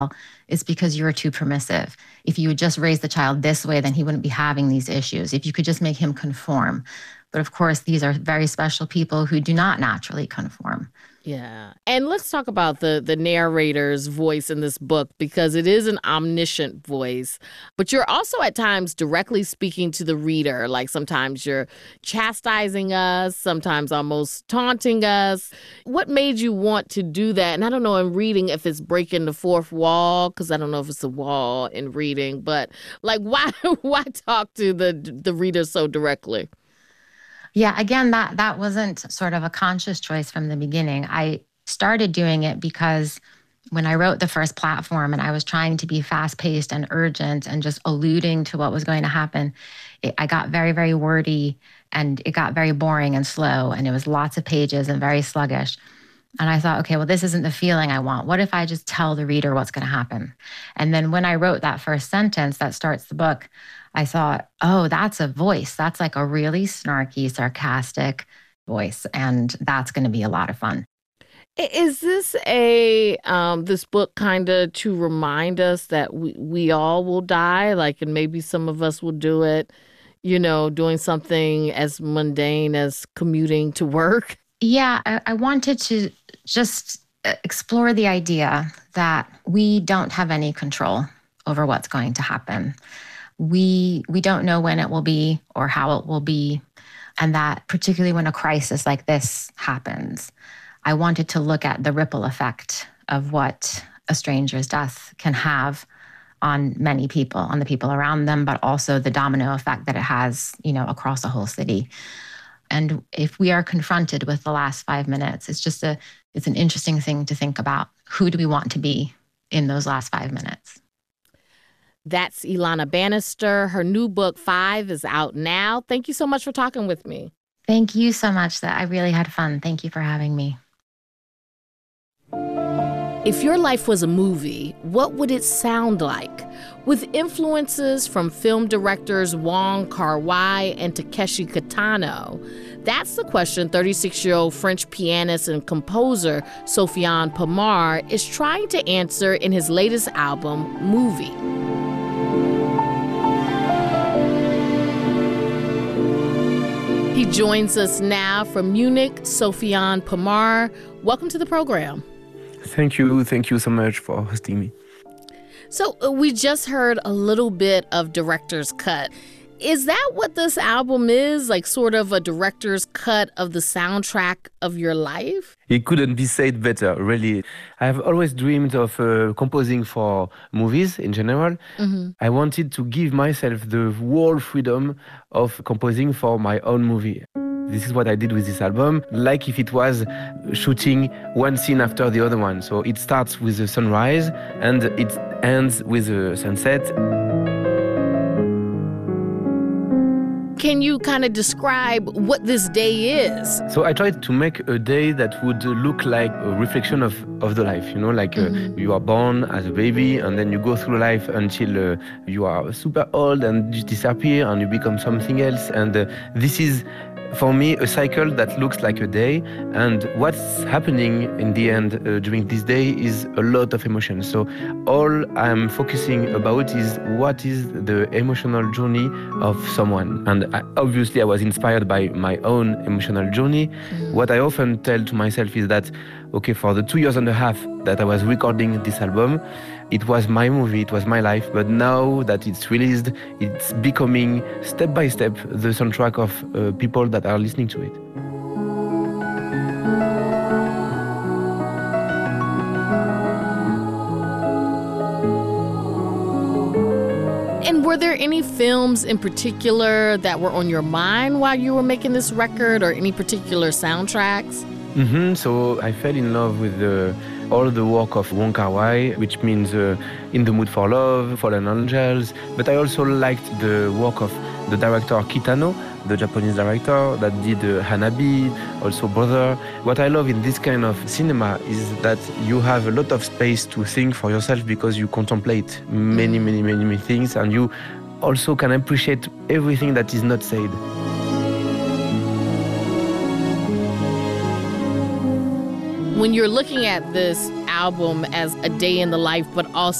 it's because you're too permissive. If you would just raise the child this way, then he wouldn't be having these issues. If you could just make him conform. But of course, these are very special people who do not naturally conform. Yeah. And let's talk about the narrator's voice in this book, because it is an omniscient voice. But you're also at times directly speaking to the reader. Like sometimes you're chastising us, sometimes almost taunting us. What made you want to do that? And I don't know in reading if it's breaking the fourth wall, because I don't know if it's a wall in reading. But like, why talk to the reader so directly? Yeah, again, that wasn't sort of a conscious choice from the beginning. I started doing it because when I wrote the first platform and I was trying to be fast-paced and urgent and just alluding to what was going to happen, I got very, very wordy and it got very boring and slow, and it was lots of pages and very sluggish. And I thought, okay, well, this isn't the feeling I want. What if I just tell the reader what's going to happen? And then when I wrote that first sentence that starts the book, I thought, oh, that's a voice. That's like a really snarky, sarcastic voice. And that's going to be a lot of fun. Is this this book kind of to remind us that we all will die? Like, and maybe some of us will do it, doing something as mundane as commuting to work? Yeah, I wanted to just explore the idea that we don't have any control over what's going to happen. We don't know when it will be or how it will be. And that particularly when a crisis like this happens, I wanted to look at the ripple effect of what a stranger's death can have on many people, on the people around them, but also the domino effect that it has, across a whole city. And if we are confronted with the last 5 minutes, it's an interesting thing to think about. Who do we want to be in those last 5 minutes? That's Ilana Bannister. Her new book, 5, is out now. Thank you so much for talking with me. Thank you so much. I really had fun. Thank you for having me. If your life was a movie, what would it sound like? With influences from film directors Wong Kar-wai and Takeshi Kitano, that's the question 36-year-old French pianist and composer Sofiane Pamar is trying to answer in his latest album, Movie. He joins us now from Munich, Sofiane Pamar. Welcome to the program. Thank you. Thank you so much for hosting me. So we just heard a little bit of director's cut. Is that what this album is? Like sort of a director's cut of the soundtrack of your life? It couldn't be said better, really. I've always dreamed of composing for movies in general. Mm-hmm. I wanted to give myself the whole freedom of composing for my own movie. This is what I did with this album, like if it was shooting one scene after the other one. So it starts with the sunrise and it ends with the sunset. Can you kind of describe what this day is? So I tried to make a day that would look like a reflection of the life, you are born as a baby and then you go through life until you are super old and you disappear and you become something else. And this is, for me, a cycle that looks like a day, and what's happening in the end during this day is a lot of emotion. So all I'm focusing about is what is the emotional journey of someone. And obviously I was inspired by my own emotional journey. What I often tell to myself is that, okay, for the 2.5 years that I was recording this album, it was my movie, it was my life, but now that it's released, it's becoming, step by step, the soundtrack of people that are listening to it. And were there any films in particular that were on your mind while you were making this record, or any particular soundtracks? So I fell in love with all the work of Wong Kar-wai, which means In the Mood for Love, Fallen Angels. But I also liked the work of the director Kitano, the Japanese director that did Hanabi, also Brother. What I love in this kind of cinema is that you have a lot of space to think for yourself because you contemplate many things, and you also can appreciate everything that is not said. when you're looking at this album as a day in the life, but also